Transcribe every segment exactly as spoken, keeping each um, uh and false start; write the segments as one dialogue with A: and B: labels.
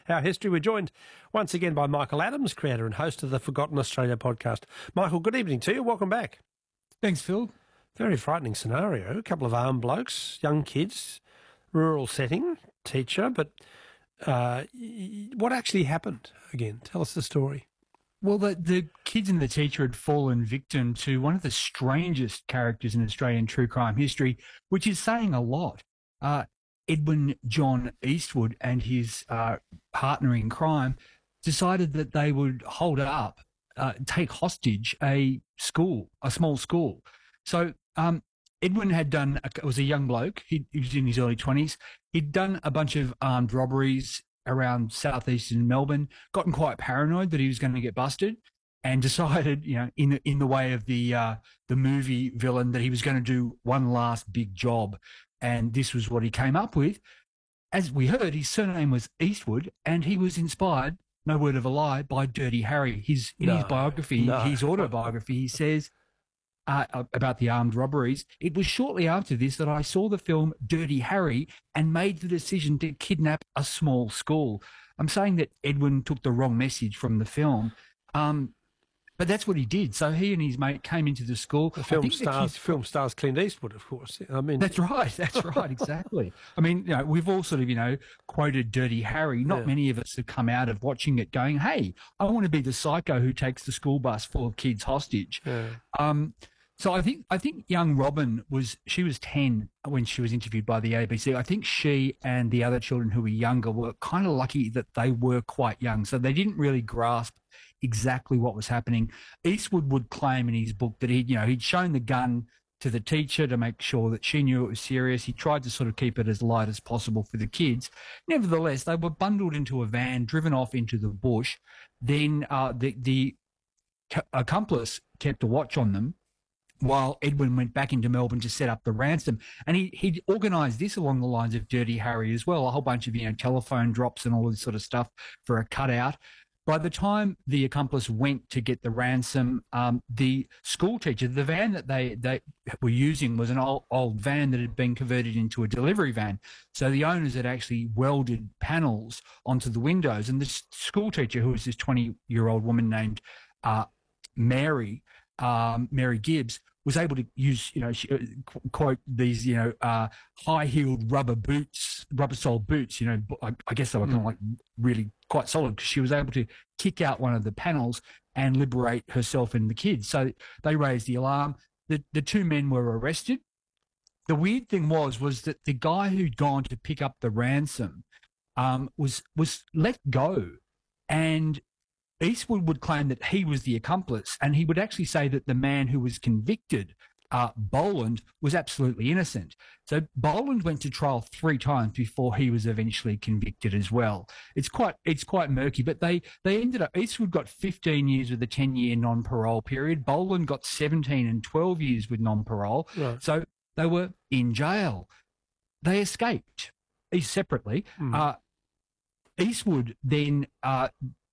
A: Our History. We're joined once again by Michael Adams, creator and host of the Forgotten Australia podcast. Michael, good evening to you. Welcome back.
B: Thanks, Phil.
A: Very frightening scenario. A couple of armed blokes, young kids, rural setting, teacher, but uh, what actually happened again? Tell us the story.
B: Well, the, the kids and the teacher had fallen victim to one of the strangest characters in Australian true crime history, which is saying a lot. Uh, Edwin John Eastwood and his uh, partner in crime decided that they would hold up, uh, take hostage a school, a small school. So um, Edwin had done, a, was a young bloke, he, he was in his early twenties, he'd done a bunch of armed robberies around southeastern Melbourne, gotten quite paranoid that he was going to get busted, and decided, you know, in the, in the way of the uh, the movie villain, that he was going to do one last big job. And this was what he came up with. As we heard, his surname was Eastwood, and he was inspired, no word of a lie, by Dirty Harry. His in
A: No,
B: his biography,
A: no.
B: his autobiography, he says uh, about the armed robberies, "It was shortly after this that I saw the film Dirty Harry and made the decision to kidnap a small school." I'm saying that Edwin took the wrong message from the film. Um, But that's what he did. So he and his mate came into the school.
A: The film
B: I think
A: stars,
B: the kids-
A: film stars Clint Eastwood, of course. I mean,
B: That's right. That's right. Exactly. I mean, you know, we've all sort of, you know, quoted Dirty Harry. Not
A: Yeah.
B: many of us have come out of watching it going, "Hey, I want to be the psycho who takes the school bus full of kids hostage."
A: Yeah.
B: Um, so I think I think young Robin was she was ten when she was interviewed by the A B C. I think she and the other children who were younger were kind of lucky that they were quite young, so they didn't really grasp exactly what was happening. Eastwood would claim in his book that he'd, you know, he'd shown the gun to the teacher to make sure that she knew it was serious. He tried to sort of keep it as light as possible for the kids. Nevertheless, they were bundled into a van, driven off into the bush. Then uh, the, the accomplice kept a watch on them while Edwin went back into Melbourne to set up the ransom. And he, he'd organised this along the lines of Dirty Harry as well, a whole bunch of, you know, telephone drops and all this sort of stuff for a cutout. By the time the accomplice went to get the ransom, um, the school teacher, the van that they, they were using was an old, old van that had been converted into a delivery van. So the owners had actually welded panels onto the windows. And the school teacher, who was this twenty-year-old woman named uh, Mary, um, Mary Gibbs, was able to use, you know, she, uh, quote, these, you know, uh, high-heeled rubber boots, rubber-soled boots, you know, I, I guess they were kind of like really quite solid, because she was able to kick out one of the panels and liberate herself and the kids. So they raised the alarm. The, the two men were arrested. The weird thing was, was that the guy who'd gone to pick up the ransom um, was, was let go, and Eastwood would claim that he was the accomplice, and he would actually say that the man who was convicted, uh, Boland, was absolutely innocent. So Boland went to trial three times before he was eventually convicted as well. It's quite it's quite murky, but they, they ended up, Eastwood got fifteen years with a ten-year non-parole period. Boland got seventeen and twelve years with non-parole.
A: Right.
B: So they were in jail. They escaped, each separately.
A: Mm.
B: Uh, Eastwood then... Uh,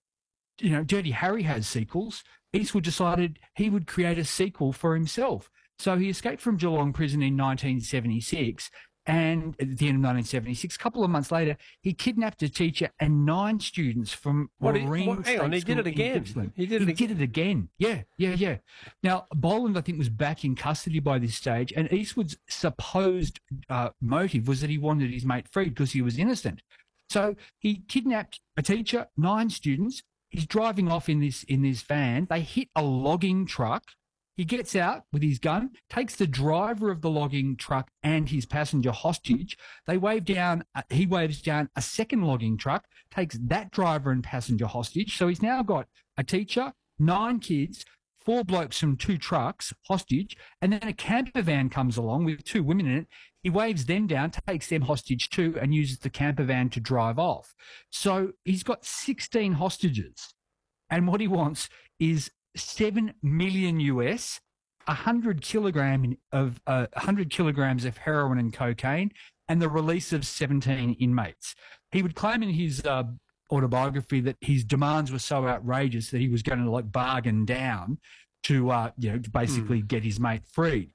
B: You know, Dirty Harry has sequels. Eastwood decided he would create a sequel for himself. So he escaped from Geelong prison in nineteen seventy-six, and at the end of nineteen seventy-six, a couple of months later, he kidnapped a teacher and nine students from
A: What, he,
B: Marine
A: what, hang
B: State
A: on, he
B: School
A: did it
B: in
A: again.
B: Gippsland.
A: He did it
B: He
A: again.
B: did it again. Yeah, yeah, yeah. Now, Boland, I think, was back in custody by this stage, and Eastwood's supposed uh, motive was that he wanted his mate freed because he was innocent. So he kidnapped a teacher, nine students. He's driving off in this in this van. They hit a logging truck. He gets out with his gun, takes the driver of the logging truck and his passenger hostage. They wave down. Uh, he waves down a second logging truck, takes that driver and passenger hostage. So he's now got a teacher, nine kids, four blokes from two trucks hostage, and then a camper van comes along with two women in it. He waves them down, takes them hostage too, and uses the camper van to drive off. So he's got sixteen hostages. And what he wants is seven million U S, one hundred kilogram of uh, one hundred kilograms of heroin and cocaine, and the release of seventeen inmates. He would claim in his uh, autobiography that his demands were so outrageous that he was going to like bargain down to, uh, you know, to basically mm. get his mate freed.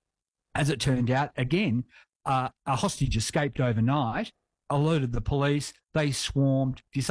B: As it turned out, again, uh, a hostage escaped overnight, alerted the police, they swarmed,